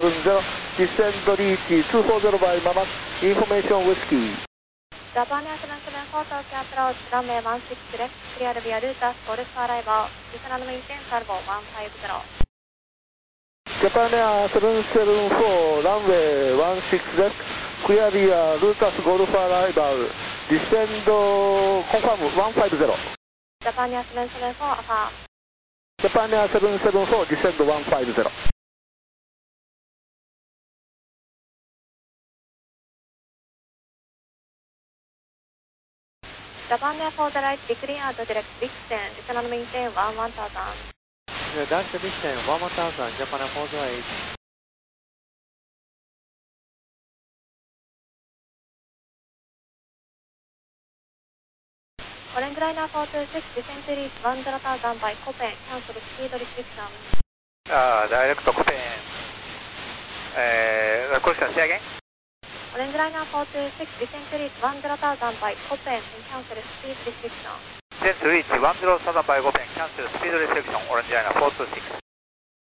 descend reach 240 by Mama, information whiskey. Japan Air 774 Tokyo approach, runway 16 left, clear via Lutas, Golf arrival, descend maintain turbo 150. Japan Air 774, runway 16 left, clear via Lutas, Golf arrival, descend confirm 150. Japan Air 774, affirm. Japan Air 774, descend 150. Japan Air for the right, decline out direct, descend, descend maintain 1000. Dash descend 1000, Japan Air for the right. Orange Liner 426, descend to reach 10,000 by Copen, cancel speed restriction. Direct Copen. Question, say again? Orange Liner 426, descend to reach 10,000 by Copen and cancel speed restriction. Descend to reach 10,000 by Copen, cancel speed restriction, Orange Liner 426.